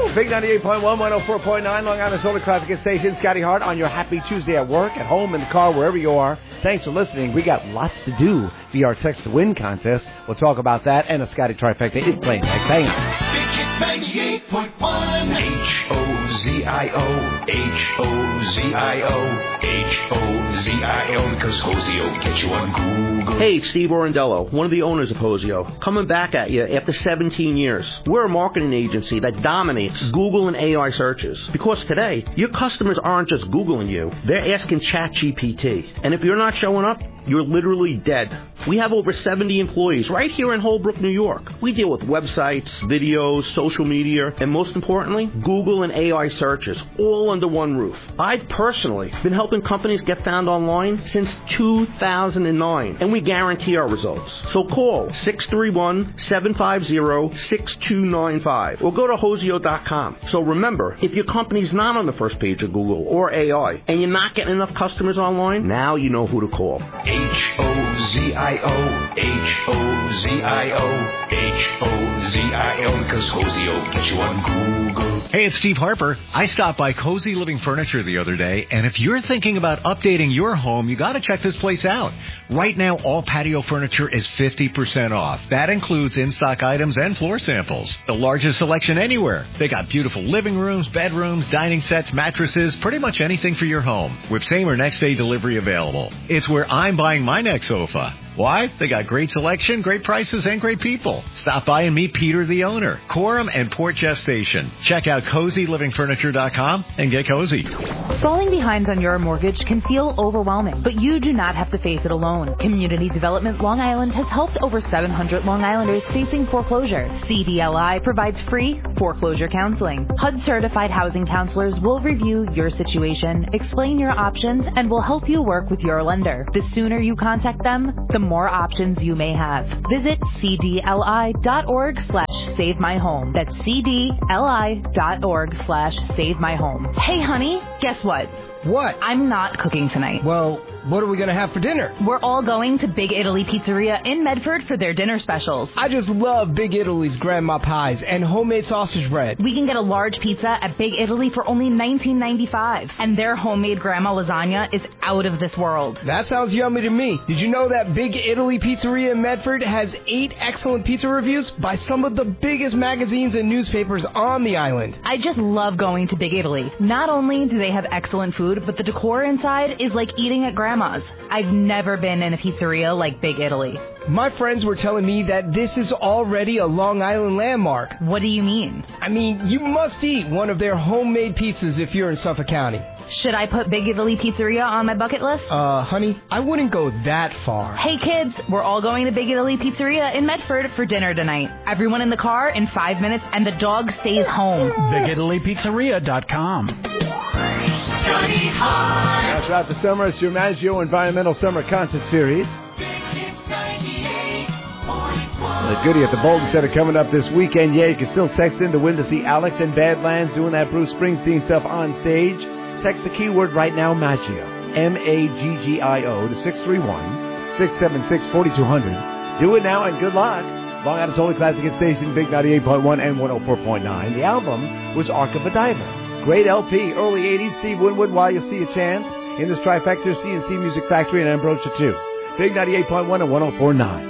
Big 98.1, 104.9, Long Island Solar Classic Station. Scotty Hart on your happy Tuesday at work, at home, in the car, wherever you are. Thanks for listening. We got lots to do via our Text to Win contest. We'll talk about that, and a Scotty Trifecta is playing next. Hang on. Big Hit 98.1 H-O-Z-I-O H-O-Z-I-O H-O-Z-I-O, because Hosey will get you on Google. Hey, it's Steve Orendello, one of the owners of Hoseo, coming back at you after 17 years. We're a marketing agency that dominates Google and AI searches, because today, your customers aren't just Googling you, they're asking ChatGPT. And if you're not showing up, you're literally dead. We have over 70 employees right here in Holbrook, New York. We deal with websites, videos, social media, and most importantly, Google and AI searches, all under one roof. I've personally been helping companies get found online since 2009, and we guarantee our results. So call 631-750-6295 or go to Hoseo.com. So remember, if your company's not on the first page of Google or AI, and you're not getting enough customers online, now you know who to call. H-O-Z-I-O H-O-Z-I-O H-O-Z-I-O, because Hosey will get you on Google. Hey, it's Steve Harper. I stopped by Cozy Living Furniture the other day, and if you're thinking about updating your home, you got to check this place out. Right now, all patio furniture is 50% off. That includes in-stock items and floor samples. The largest selection anywhere. They got beautiful living rooms, bedrooms, dining sets, mattresses, pretty much anything for your home, with same or next day delivery available. It's where I'm buying my next sofa. Why? They got great selection, great prices, and great people. Stop by and meet Peter, the owner, Coram and Port Jeff Station. Check out CozyLivingFurniture.com and get cozy. Falling behind on your mortgage can feel overwhelming, but you do not have to face it alone. Community Development Long Island has helped over 700 Long Islanders facing foreclosure. CDLI provides free foreclosure counseling. HUD-certified housing counselors will review your situation, explain your options, and will help you work with your lender. The sooner you contact them, the more options you may have. Visit cdli.org/savemyhome. That's cdli.org/savemyhome. Hey, honey, guess what? What? I'm not cooking tonight. Well, what are we going to have for dinner? We're all going to Big Italy Pizzeria in Medford for their dinner specials. I just love Big Italy's grandma pies and homemade sausage bread. We can get a large pizza at Big Italy for only $19.95. And their homemade grandma lasagna is out of this world. That sounds yummy to me. Did you know that Big Italy Pizzeria in Medford has 8 excellent pizza reviews by some of the biggest magazines and newspapers on the island? I just love going to Big Italy. Not only do they have excellent food, but the decor inside is like eating at grandma's. I've never been in a pizzeria like Big Italy. My friends were telling me that this is already a Long Island landmark. What do you mean? I mean, you must eat one of their homemade pizzas if you're in Suffolk County. Should I put Big Italy Pizzeria on my bucket list? Honey, I wouldn't go that far. Hey, kids, we're all going to Big Italy Pizzeria in Medford for dinner tonight. Everyone in the car in 5 minutes, and the dog stays home. BigItalyPizzeria.com. Now, throughout the summer, it's your Maggio Environmental Summer Concert Series. The goodie at the Bolton Center coming up this weekend. Yeah, you can still text in to win to see Alex and Badlands doing that Bruce Springsteen stuff on stage. Text the keyword right now, Maggio, M-A-G-G-I-O, to 631-676-4200. Do it now and good luck. Long Island's only classic station, Big 98.1 and 104.9. The album was Arc of a Diver. Great LP, early 80s, Steve Winwood, While You See a Chance. In this trifecta, C&C Music Factory and Ambrosia 2. Big 98.1 and 104.9.